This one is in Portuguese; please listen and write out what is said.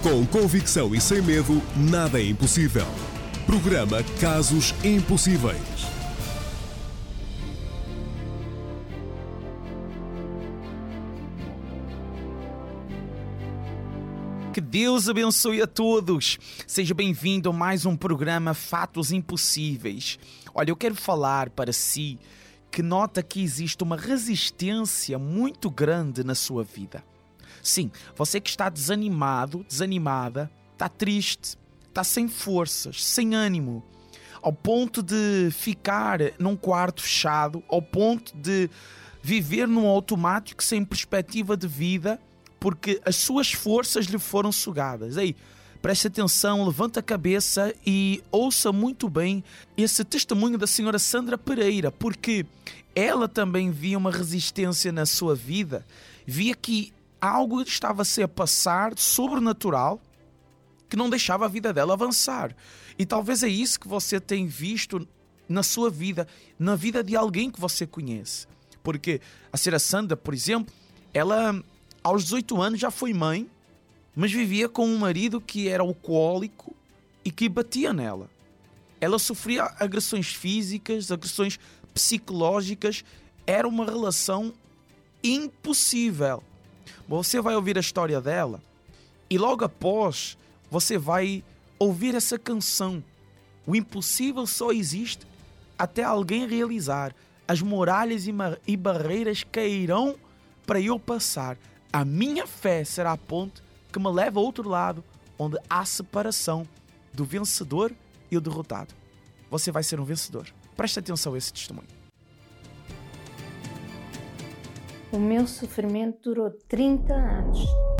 Com convicção e sem medo, nada é impossível. Programa Casos Impossíveis. Que Deus abençoe a todos. Seja bem-vindo a mais um programa Fatos Impossíveis. Olha, eu quero falar para si que nota que existe uma resistência muito grande na sua vida. Sim, você que está desanimado, desanimada, está triste, está sem forças, sem ânimo, ao ponto de ficar num quarto fechado, ao ponto de viver num automático sem perspectiva de vida, porque as suas forças lhe foram sugadas. Ei, preste atenção, levanta a cabeça e ouça muito bem esse testemunho da senhora Sandra Pereira, porque ela também via uma resistência na sua vida, via que algo estava a passar sobrenatural que não deixava a vida dela avançar. E talvez é isso que você tem visto na sua vida, na vida de alguém que você conhece. Porque a senhora Sandra, por exemplo, ela aos 18 anos já foi mãe, mas vivia com um marido que era alcoólico e que batia nela. Ela sofria agressões físicas, agressões psicológicas. Era uma relação impossível. Você vai ouvir a história dela e logo após você vai ouvir essa canção. O impossível só existe até alguém realizar. As muralhas e barreiras cairão para eu passar. A minha fé será a ponte que me leva ao outro lado, onde há separação do vencedor e o derrotado. Você vai ser um vencedor. Preste atenção a esse testemunho. O meu sofrimento durou 30 anos.